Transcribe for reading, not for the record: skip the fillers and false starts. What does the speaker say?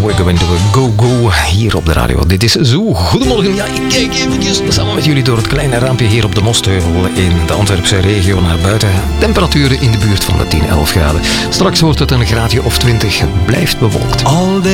We're going to go hier op de radio. Dit is Zo. Goedemorgen. Ja, ik kijk eventjes samen met jullie door het kleine raampje hier op de Mostheuvel in de Antwerpse regio naar buiten. Temperaturen in de buurt van de 10-11 graden. Straks wordt het een graadje of 20. Het blijft bewolkt.